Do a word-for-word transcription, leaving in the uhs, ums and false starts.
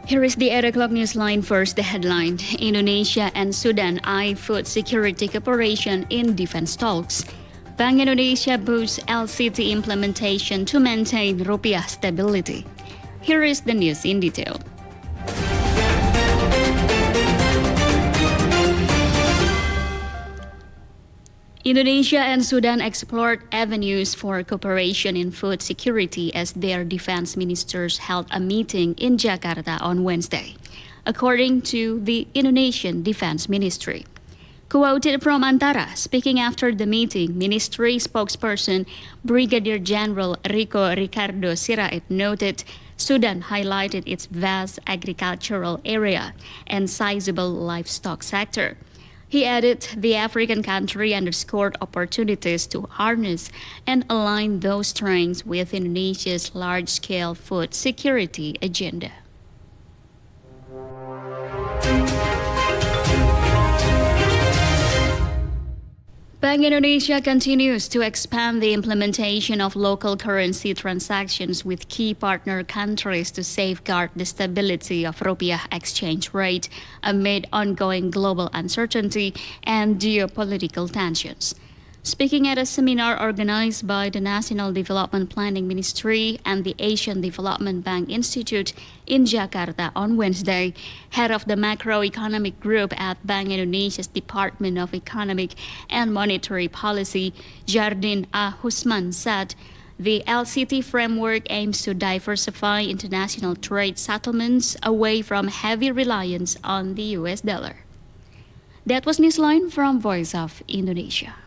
Here is the eight o'clock news line. First, the headline. Indonesia and Sudan eye food security cooperation in defense talks. Bank Indonesia boosts L C T implementation to maintain rupiah stability. Here is the news in detail. Indonesia and Sudan explored avenues for cooperation in food security as their defense ministers held a meeting in Jakarta on Wednesday, according to the Indonesian Defense Ministry. Quoted from Antara, speaking after the meeting, Ministry spokesperson Brigadier General Rico Ricardo Sirait noted Sudan highlighted its vast agricultural area and sizable livestock sector. He added the African country underscored opportunities to harness and align those strengths with Indonesia's large-scale food security agenda. Bank Indonesia continues to expand the implementation of local currency transactions with key partner countries to safeguard the stability of rupiah exchange rate amid ongoing global uncertainty and geopolitical tensions. Speaking at a seminar organized by the National Development Planning Ministry and the Asian Development Bank Institute in Jakarta on Wednesday, head of the macroeconomic group at Bank Indonesia's Department of Economic and Monetary Policy, Jardine A. Husman, said the L C T framework aims to diversify international trade settlements away from heavy reliance on the U S dollar. That was Newsline from Voice of Indonesia.